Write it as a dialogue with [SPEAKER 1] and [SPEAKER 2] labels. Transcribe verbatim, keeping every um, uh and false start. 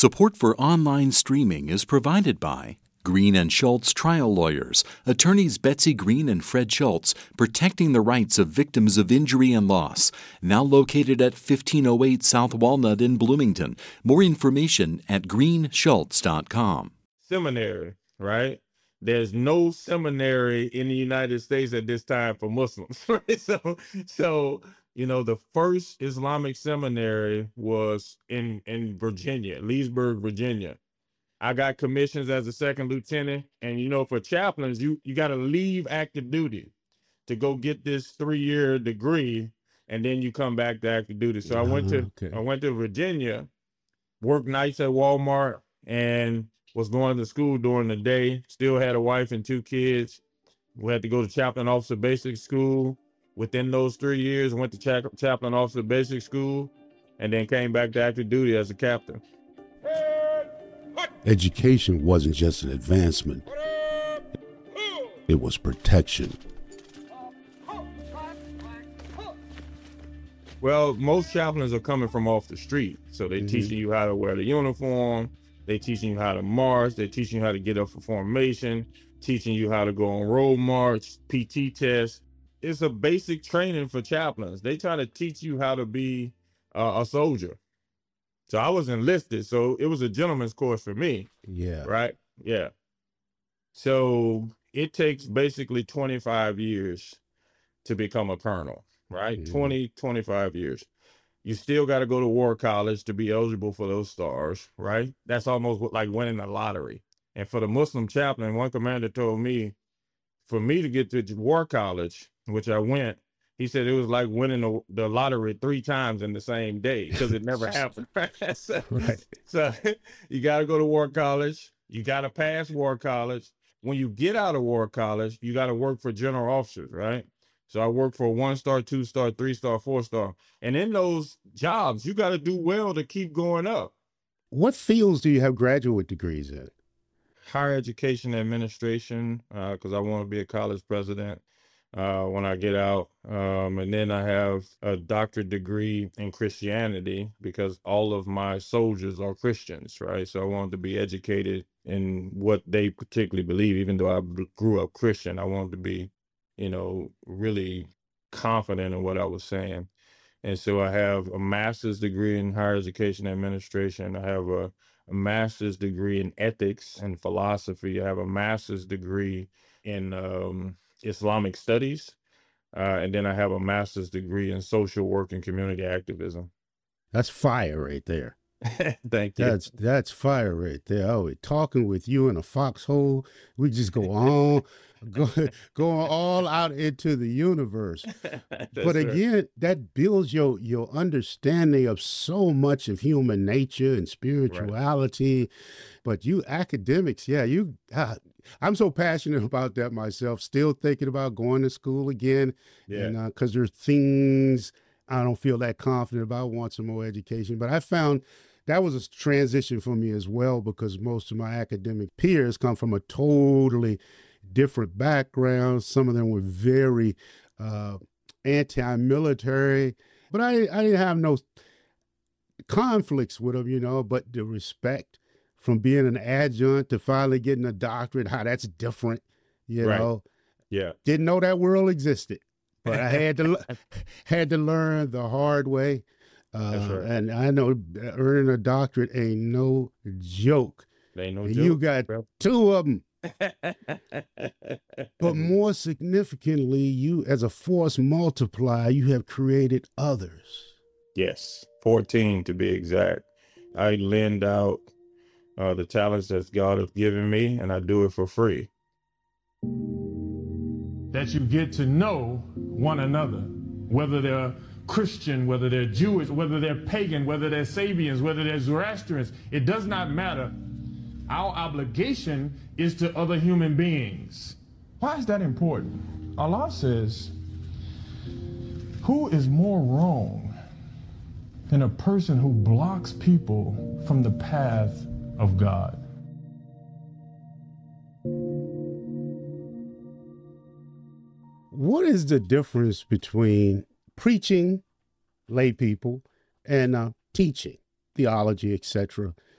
[SPEAKER 1] Support for online streaming is provided by Green and Schultz Trial Lawyers, attorneys Betsy Green and Fred Schultz, protecting the rights of victims of injury and loss. Now located at fifteen oh eight South Walnut in Bloomington. More information at green schultz dot com.
[SPEAKER 2] Seminary, right? There's no seminary in the United States at this time for Muslims, right? So, so you know, the first Islamic seminary was in in Virginia, Leesburg, Virginia. I got commissions as a second lieutenant, and you know, for chaplains, you you got to leave active duty to go get this three-year degree, and then you come back to active duty. So I went to
[SPEAKER 3] okay.
[SPEAKER 2] I went to Virginia, worked nights at Walmart, and was going to school during the day. Still had a wife and two kids. We had to go to chaplain officer basic school. Within those three years, went to cha chaplain officer basic school, and then came back to active duty as a captain.
[SPEAKER 3] Education wasn't just an advancement. It was protection.
[SPEAKER 2] Well, most chaplains are coming from off the street. So they're
[SPEAKER 3] Mm-hmm.
[SPEAKER 2] teaching you how to wear the uniform. They're teaching you how to march. They're teaching you how to get up for formation, teaching you how to go on road march, P T test. It's a basic training for chaplains. They try to teach you how to be uh, a soldier. So I was enlisted. So it was a gentleman's course for me.
[SPEAKER 3] Yeah.
[SPEAKER 2] Right? Yeah. So it takes basically twenty-five years to become a colonel, right?
[SPEAKER 3] Mhm.
[SPEAKER 2] twenty, twenty-five years. You still got to go to war college to be eligible for those stars, right? That's almost like winning the lottery. And for the Muslim chaplain, one commander told me, for me to get to war college, which I went, he said it was like winning the, the lottery three times in the same day because it never happened. so,
[SPEAKER 3] Right.
[SPEAKER 2] so you got to go to war college. You got to pass war college. When you get out of war college, you got to work for general officers, right? So I worked for one star, two star, three star, four star. And in those jobs, you got to do well to keep going up.
[SPEAKER 3] What fields do you have graduate degrees in?
[SPEAKER 2] Higher education administration, because uh, I want to be a college president uh, when I get out. Um, and then I have a doctorate degree in Christianity because all of my soldiers are Christians, right? So I wanted to be educated in what they particularly believe. Even though I b- grew up Christian, I wanted to be, you know, really confident in what I was saying. And so I have a master's degree in higher education administration. I have a, a master's degree in ethics and philosophy. I have a master's degree in um, Islamic studies. Uh, and then I have a master's degree in social work and community activism.
[SPEAKER 3] That's fire right there.
[SPEAKER 2] Thank you.
[SPEAKER 3] That's that's fire right there. Oh, we're talking with you in a foxhole. We just go on, go going all out into the universe. But again, that builds your your understanding of so much of human nature and spirituality. Right. But you academics, yeah, you. Uh, I'm so passionate about that myself. Still thinking about going to school again,
[SPEAKER 2] yeah,
[SPEAKER 3] and because uh, there's things I don't feel that confident about. I want some more education, but I found that was a transition for me as well, because most of my academic peers come from a totally different background. Some of them were very uh, anti-military, but I, I didn't have no conflicts with them, you know, but the respect from being an adjunct to finally getting a doctorate, how that's different, you
[SPEAKER 2] right.
[SPEAKER 3] know.
[SPEAKER 2] Yeah.
[SPEAKER 3] Didn't know that world existed, but I had to had to learn the hard way. Uh,
[SPEAKER 2] That's right.
[SPEAKER 3] And I know earning a doctorate ain't no joke.
[SPEAKER 2] They ain't no
[SPEAKER 3] And
[SPEAKER 2] joke,
[SPEAKER 3] you got
[SPEAKER 2] bro.
[SPEAKER 3] two of them. But more significantly, you as a force multiplier, you have created others.
[SPEAKER 2] Yes, fourteen to be exact. I lend out uh, the talents that God has given me, and I do it for free.
[SPEAKER 4] That you get to know one another, whether they're Christian, whether they're Jewish, whether they're pagan, whether they're Sabians, whether they're Zoroastrians, it does not matter. Our obligation is to other human beings. Why is that important? Allah says, who is more wrong than a person who blocks people from the path of God?
[SPEAKER 3] What is the difference between preaching lay people and uh, teaching theology, et cetera,